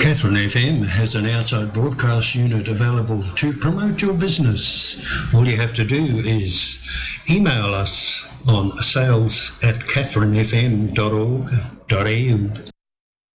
Catherine FM has an outside broadcast unit available to promote your business. All you have to do is email us on sales@catherinefm.org.au.